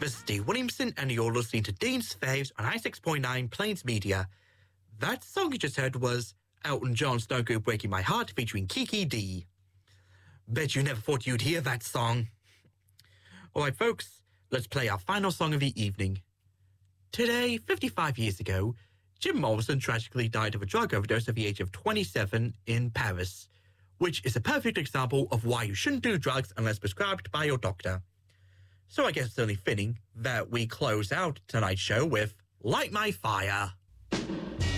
This is Steve Williamson, and you're listening to Dean's Faves on 96.9 Plains Media. That song you just heard was Elton John's Don't Go Breaking My Heart featuring Kiki D. Bet you never thought you'd hear that song. Alright folks, let's play our final song of the evening. Today, 55 years ago, Jim Morrison tragically died of a drug overdose at the age of 27 in Paris, which is a perfect example of why you shouldn't do drugs unless prescribed by your doctor. So I guess it's only fitting that we close out tonight's show with Light My Fire.